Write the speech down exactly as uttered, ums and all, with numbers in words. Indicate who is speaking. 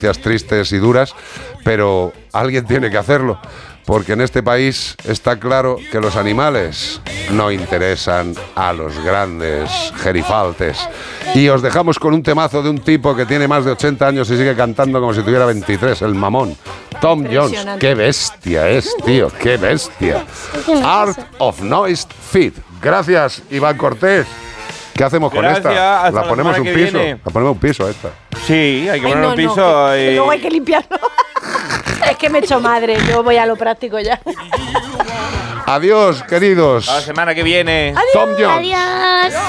Speaker 1: tristes y duras, pero alguien tiene que hacerlo, porque en este país está claro que los animales no interesan a los grandes gerifaltes. Y os dejamos con un temazo de un tipo que tiene más de ochenta años y sigue cantando como si tuviera veintitrés, el mamón. Tom Jones, qué bestia es, tío, qué bestia. Art of Noise Feed. Gracias, Iván Cortés. ¿Qué hacemos con
Speaker 2: Gracias,
Speaker 1: esta?
Speaker 2: hasta
Speaker 1: La
Speaker 2: la
Speaker 1: ponemos un
Speaker 2: semana que
Speaker 1: piso.
Speaker 2: viene.
Speaker 1: La ponemos un piso esta.
Speaker 2: Sí, hay que
Speaker 3: Ay,
Speaker 2: poner
Speaker 3: no,
Speaker 2: un piso.
Speaker 3: no, que,
Speaker 2: y...
Speaker 3: que luego hay que limpiarlo. Es que me he hecho madre, yo voy a lo práctico ya.
Speaker 1: Adiós, queridos.
Speaker 2: La semana que viene.
Speaker 3: Adiós.
Speaker 1: Tom Jones.
Speaker 4: Adiós.